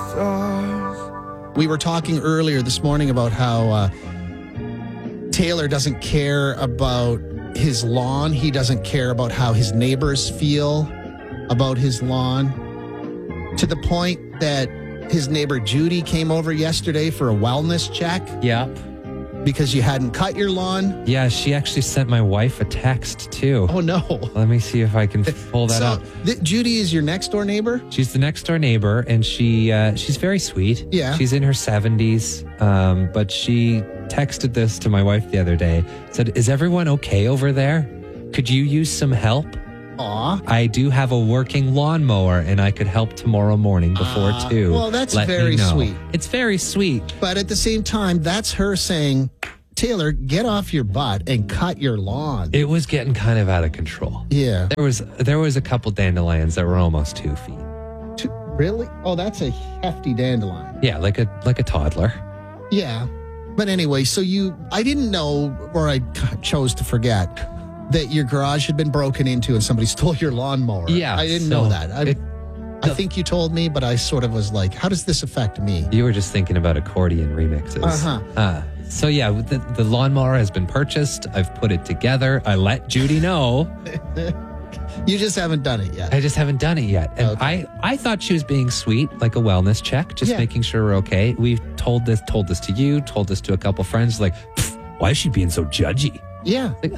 We were talking earlier this morning about how Taylor doesn't care about his lawn. He doesn't care about how his neighbors feel about his lawn, to the point that his neighbor Judy came over yesterday for a wellness check. Yep. Because you hadn't cut your lawn. Yeah, she actually sent my wife a text too. Oh, no. Let me see if I can pull that up. Judy is your next door neighbor? She's the next door neighbor, and she's very sweet. Yeah. She's in her 70s, but she texted this to my wife the other day. Said, "Is everyone okay over there? Could you use some help? Aw. I do have a working lawnmower, and I could help tomorrow morning before 2. Well, that's Let very me know." sweet. It's very sweet. But at the same time, that's her saying, Taylor, get off your butt and cut your lawn. It was getting kind of out of control. Yeah. There was a couple dandelions that were almost 2 feet. Really? Oh, that's a hefty dandelion. Yeah, like a toddler. Yeah. But anyway, I didn't know, or I chose to forget, that your garage had been broken into and somebody stole your lawnmower. Yeah. I didn't know that. I think you told me, but I sort of was like, how does this affect me? You were just thinking about accordion remixes. Uh-huh. So yeah, the lawnmower has been purchased. I've put it together. I let Judy know. You just haven't done it yet. I just haven't done it yet. And Okay. I thought she was being sweet, like a wellness check, just making sure we're okay. We've told this to you, told this to a couple friends, like, why is she being so judgy? Yeah. Like,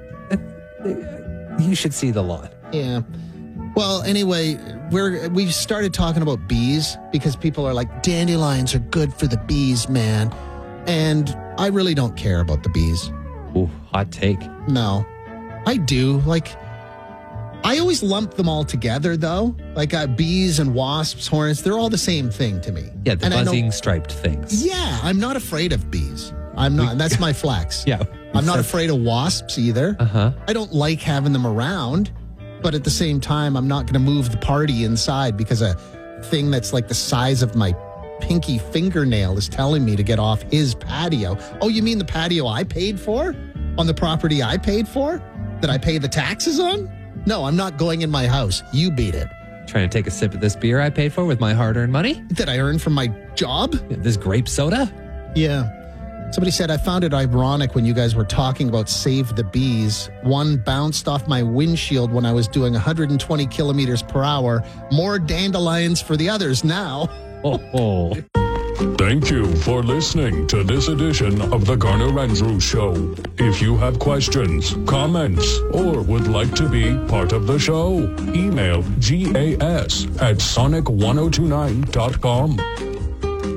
you should see the lawn. Yeah. Well, anyway, we've started talking about bees because people are like, dandelions are good for the bees, man. And I really don't care about the bees. Ooh, hot take. No, I do. Like, I always lump them all together, though. Like bees and wasps, hornets, they're all the same thing to me. Yeah, the buzzing striped things. Yeah, I'm not afraid of bees. I'm not. That's my flex. Yeah. I'm not afraid of wasps either. Uh-huh. I don't like having them around, but at the same time, I'm not going to move the party inside because a thing that's like the size of my pinky fingernail is telling me to get off his patio. Oh, you mean the patio I paid for? On the property I paid for? That I pay the taxes on? No, I'm not going in my house. You beat it. Trying to take a sip of this beer I paid for with my hard-earned money? That I earned from my job? This grape soda? Yeah. Somebody said, I found it ironic when you guys were talking about Save the Bees. One bounced off my windshield when I was doing 120 kilometers per hour. More dandelions for the others now. Oh. Thank you for listening to this edition of the Garner Andrews Show. If you have questions, comments, or would like to be part of the show, email gas@sonic1029.com.